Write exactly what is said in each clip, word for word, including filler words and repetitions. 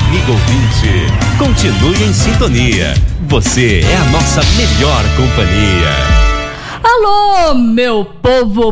Amigo ouvinte, continue em sintonia. Você é a nossa melhor companhia. Alô, meu povo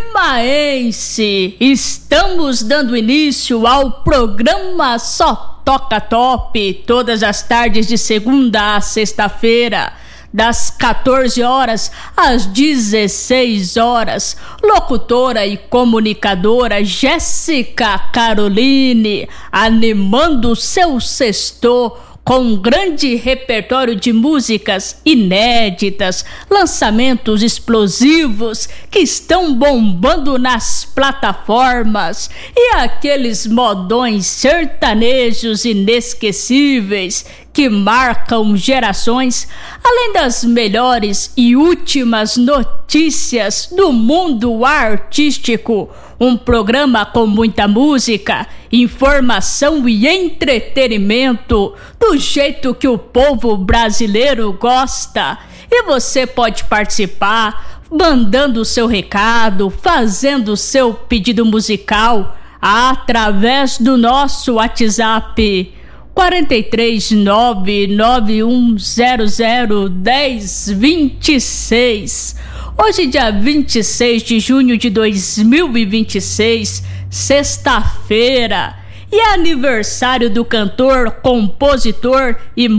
primaense! Estamos dando início ao programa Só Toca Top, todas as tardes de segunda a sexta-feira, das quatorze horas às dezesseis horas. Locutora e comunicadora Jéssica Caroline, animando seu sexto com um grande repertório de músicas inéditas, lançamentos explosivos que estão bombando nas plataformas e aqueles modões sertanejos inesquecíveis que marcam gerações, além das melhores e últimas notícias do mundo artístico. Um programa com muita música, informação e entretenimento, do jeito que o povo brasileiro gosta. E você pode participar, mandando o seu recado, fazendo o seu pedido musical através do nosso WhatsApp quatro três nove nove um zero zero um zero dois seis. Hoje, dia vinte e seis de junho de dois mil e vinte e seis, sexta-feira, e é aniversário do cantor, compositor e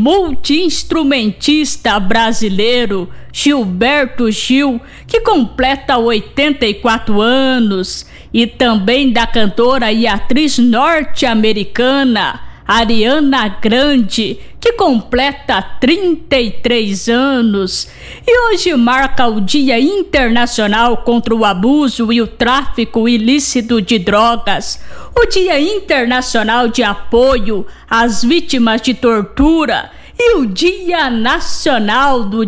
multi-instrumentista brasileiro Gilberto Gil, que completa oitenta e quatro anos, e também da cantora e atriz norte-americana Ariana Grande, que completa trinta e três anos. E hoje marca o Dia Internacional contra o Abuso e o Tráfico Ilícito de Drogas, o Dia Internacional de Apoio às Vítimas de Tortura e o Dia Nacional do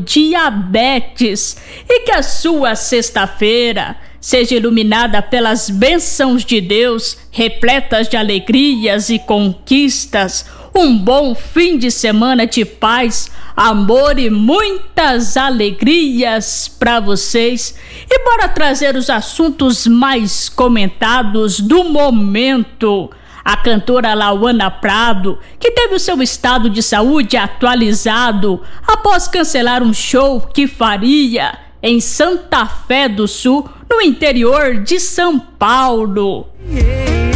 Diabetes. E que a sua sexta-feira seja iluminada pelas bênçãos de Deus, repletas de alegrias e conquistas. Um bom fim de semana de paz, amor e muitas alegrias para vocês. E bora trazer os assuntos mais comentados do momento. A cantora Lauana Prado, que teve o seu estado de saúde atualizado após cancelar um show que faria em Santa Fé do Sul, no interior de São Paulo.